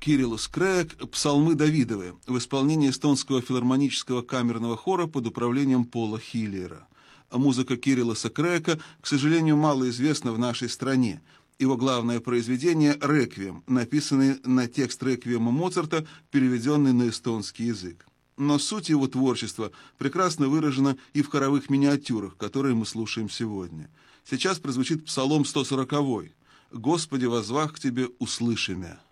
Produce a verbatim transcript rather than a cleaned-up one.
Кириллос Крэк «Псалмы Давидовы» в исполнении эстонского филармонического камерного хора под управлением Пола Хиллера. Музыка Кириллоса Крэка, к сожалению, мало известна в нашей стране. Его главное произведение «Реквием», написанный на текст реквиема Моцарта, переведенный на эстонский язык. Но суть его творчества прекрасно выражена и в хоровых миниатюрах, которые мы слушаем сегодня. Сейчас прозвучит Псалом сто сороковой. «Господи, воззвах к Тебе, услыши мя».